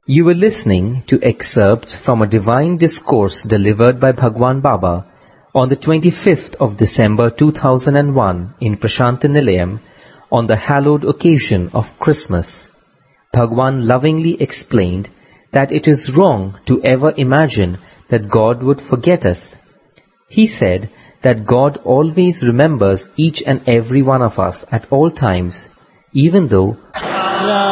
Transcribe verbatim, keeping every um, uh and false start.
You were listening to excerpts from a divine discourse delivered by Bhagwan Baba on the twenty-fifth of December two thousand one in Prashanthi Nilayam on the hallowed occasion of Christmas. Bhagwan lovingly explained that it is wrong to ever imagine that God would forget us. He said that God always remembers each and every one of us at all times, even though